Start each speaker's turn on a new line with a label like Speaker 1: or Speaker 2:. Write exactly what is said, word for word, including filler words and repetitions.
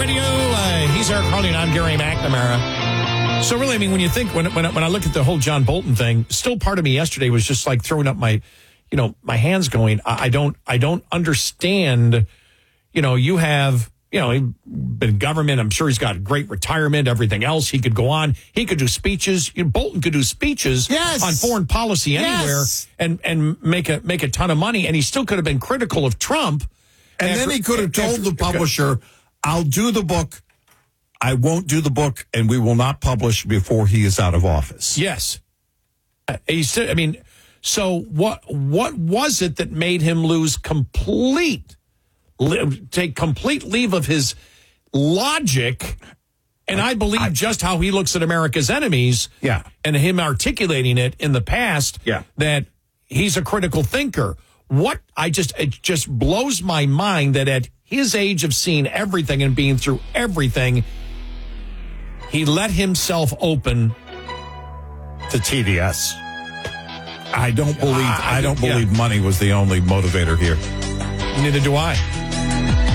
Speaker 1: Radio. Uh, he's Eric Harley, and I'm Gary McNamara. So really, I mean, when you think, when, when, when I look at the whole John Bolton thing, still part of me yesterday was just like throwing up my, you know, my hands going, I, I don't, I don't understand, you know, you have, you know, he's been government. I'm sure he's got a great retirement, everything else. He could go on. He could do speeches. You know, Bolton could do speeches
Speaker 2: yes.
Speaker 1: on foreign policy anywhere
Speaker 2: yes.
Speaker 1: and, and make a, make a ton of money. And he still could have been critical of Trump.
Speaker 2: And
Speaker 1: after,
Speaker 2: then he could have told
Speaker 1: after,
Speaker 2: the publisher, I'll do the book. I won't do the book, and we will not publish before he is out of office.
Speaker 1: Yes. He said, I mean, so what, what was it that made him lose complete, take complete leave of his logic? And I, I believe I, just how he looks at America's enemies.
Speaker 2: Yeah.
Speaker 1: And him articulating it in the past.
Speaker 2: Yeah.
Speaker 1: That he's a critical thinker. What I just, it just blows my mind that at his age of seeing everything and being through everything, he let himself open
Speaker 2: to T D S. I don't believe, uh, I, I don't believe
Speaker 1: yeah.
Speaker 2: money was the only motivator here.
Speaker 1: Neither do I.